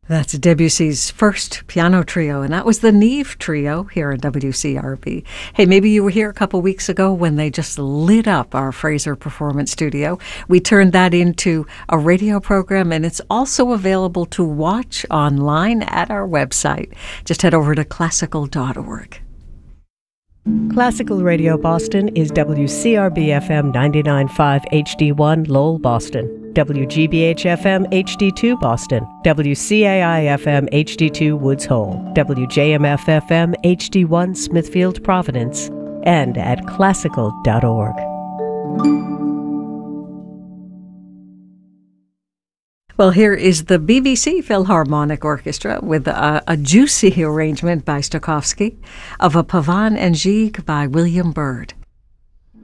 That's Debussy's first piano trio, and that was the Neve Trio here at WCRB. Hey, maybe you were here a couple weeks ago when they just lit up our Fraser Performance Studio. We turned that into a radio program, and it's also available to watch online at our website. Just head over to classical.org. Classical Radio Boston is WCRB-FM 99.5 HD1 Lowell, Boston, WGBH-FM HD2 Boston, WCAI-FM HD2 Woods Hole, WJMF-FM HD1 Smithfield, Providence, and at classical.org. Well, here is the BBC Philharmonic Orchestra with a juicy arrangement by Stokowski of a Pavan and Gigue by William Byrd.